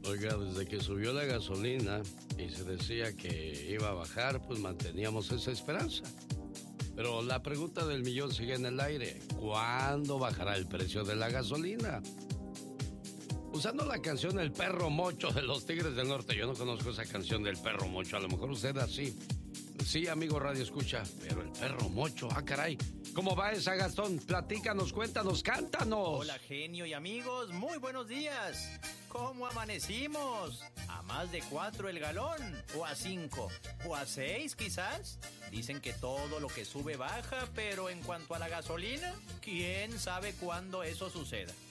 Oiga, desde que subió la gasolina y se decía que iba a bajar, pues manteníamos esa esperanza. Pero la pregunta del millón sigue en el aire. ¿Cuándo bajará el precio de la gasolina? Usando la canción El Perro Mocho de los Tigres del Norte. Yo no conozco esa canción del Perro Mocho. A lo mejor usted así. Sí, amigo Radio Escucha. Pero el Perro Mocho, ah, caray. ¿Cómo va esa, Gastón? Platícanos, cuéntanos, cántanos. Hola, genio y amigos. Muy buenos días. ¿Cómo amanecimos? ¿A más de 4 el galón? ¿O a 5? ¿O a 6 quizás? Dicen que todo lo que sube baja, pero en cuanto a la gasolina, ¿quién sabe cuándo eso suceda?